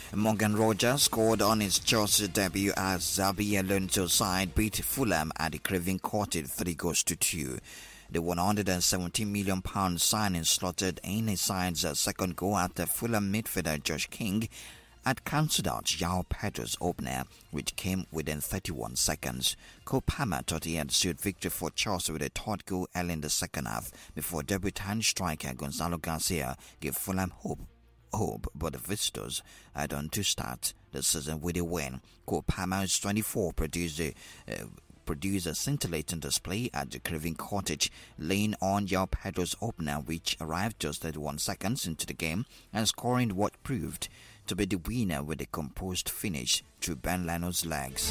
Morgan Rogers scored on his Chelsea debut as Xabi Alonso's side beat Fulham at the Craven Cottage 3-2. The £117 million signing slotted in his side's second goal after Fulham midfielder Josh King had cancelled out João Pedro's opener, which came within 31 seconds. Cole Palmer thought he had sealed victory for Chelsea with a third goal early in the second half before debutant striker Gonzalo Garcia gave Fulham hope, but the visitors had on to start the season with a win. Cole Palmer's 24 produced a scintillating display at the Craven Cottage, laying on João Pedro's opener, which arrived just 31 seconds into the game and scoring what proved to be the winner with a composed finish through Ben Leno's legs.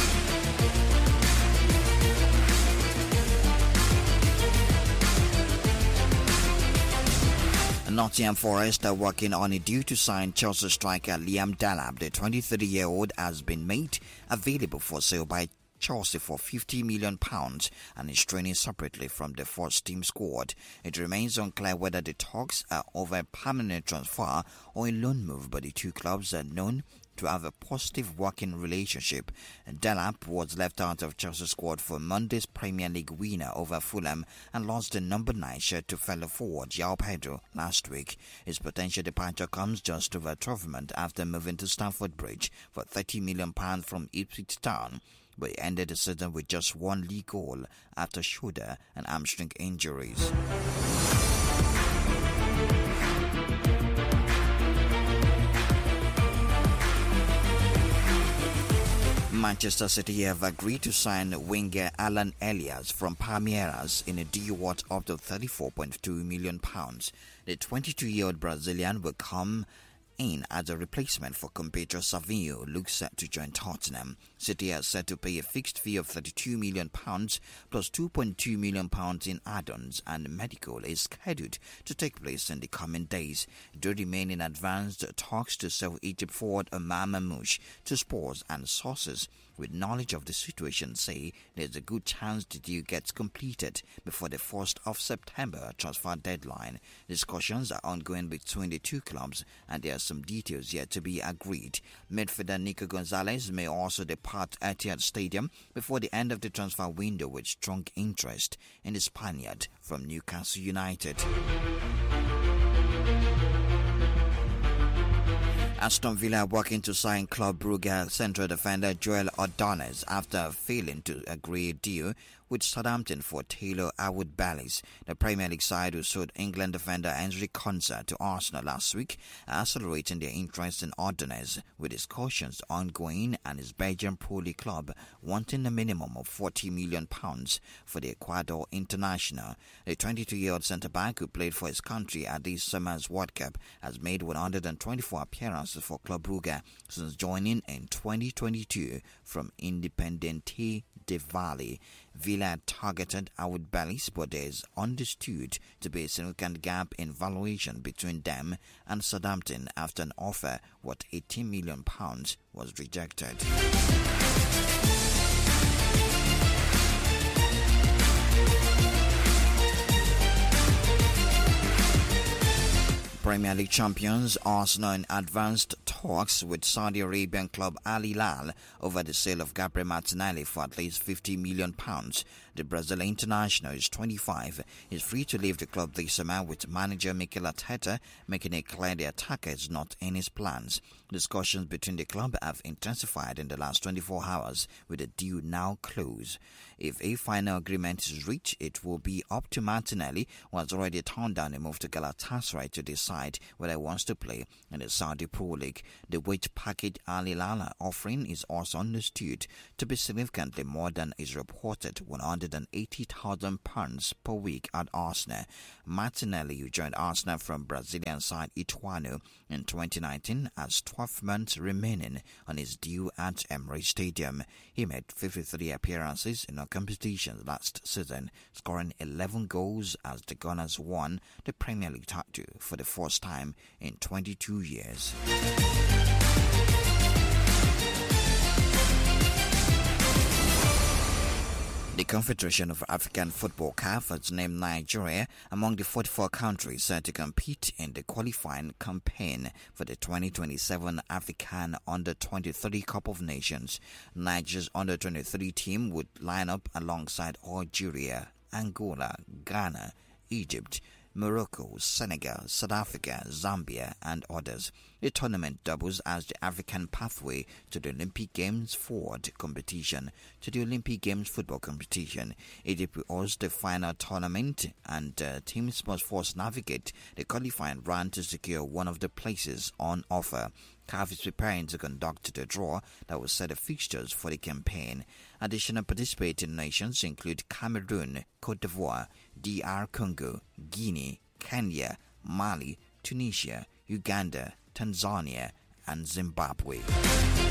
Nottingham Forest are working on a deal to sign Chelsea striker Liam Delap. The 23-year-old has been made available for sale by Chelsea for £50 million and is training separately from the first team squad. It remains unclear whether the talks are over a permanent transfer or a loan move, but the two clubs are known to have a positive working relationship. Delap was left out of Chelsea squad for Monday's Premier League winner over Fulham and lost the number 9 shirt to fellow forward João Pedro last week. His potential departure comes just over 12 months after moving to Stamford Bridge for £30 million from Ipswich Town, but he ended the season with just one league goal after shoulder and hamstring injuries. Manchester City have agreed to sign winger Alan Elias from Palmeiras in a deal worth up to £34.2 million. The 22-year-old Brazilian will come in as a replacement for compatriot Savinho, looks set to join Tottenham. City are set to pay a fixed fee of £32 million plus £2.2 million in add-ons, and medical is scheduled to take place in the coming days. They remain in advanced talks to sell Egypt forward Omar Mamouche to Spurs, and sources with knowledge of the situation say there's a good chance the deal gets completed before the 1st of September transfer deadline. Discussions are ongoing between the two clubs and there are some details yet to be agreed. Midfielder Nico Gonzalez may also depart Etihad Stadium before the end of the transfer window, with strong interest in the Spaniard from Newcastle United. Aston Villa are working to sign Club Brugge central defender Joel Ordonez after failing to agree a deal with Southampton for Taylor Howard-Bellis. The Premier League side, who sold England defender Henry Konsa to Arsenal last week, are accelerating their interest in Ordonez, with discussions ongoing and his Belgian Pro League club wanting a minimum of £40 million for the Ecuador international. The 22-year-old centre-back, who played for his country at this summer's World Cup, has made 124 appearances for Club Brugge since joining in 2022 from Independiente del Valle. Villa targeted Howard-Bellis, but there is understood to be a significant gap in valuation between them and Southampton after an offer worth £18 million was rejected. Premier League champions Arsenal in advanced talks with Saudi Arabian club Al Hilal over the sale of Gabriel Martinelli for at least £50 million. The Brazilian international is 25. He's free to leave the club this summer, with manager Mikel Arteta making it clear the attacker is not in his plans. Discussions between the club have intensified in the last 24 hours, with the deal now closed. If a final agreement is reached, it will be up to Martinelli, who has already turned down a move to Galatasaray, to decide whether he wants to play in the Saudi Pro League. The wage package Al Hilal are offering is also understood to be significantly more than is reported, £180,000 per week at Arsenal. Martinelli, who joined Arsenal from Brazilian side Ituano in 2019, has 12 months remaining on his deal at Emirates Stadium. He made 53 appearances in all competitions last season, scoring 11 goals as the Gunners won the Premier League title for the first time in 22 years. The The Confederation of African Football (CAF) has named Nigeria among the 44 countries set to compete in the qualifying campaign for the 2027 African Under-23 Cup of Nations. Nigeria's Under-23 team would line up alongside Algeria, Angola, Ghana, Egypt, Morocco, Senegal, South Africa, Zambia, and others. The tournament doubles as the African pathway to the Olympic Games forward competition. To the Olympic Games football competition, Egypt will host the final tournament, and teams must first navigate the qualifying round to secure one of the places on offer. CAF is preparing to conduct the draw that will set the fixtures for the campaign. Additional participating nations include Cameroon, Cote d'Ivoire, DR Congo, Guinea, Kenya, Mali, Tunisia, Uganda, Tanzania, and Zimbabwe.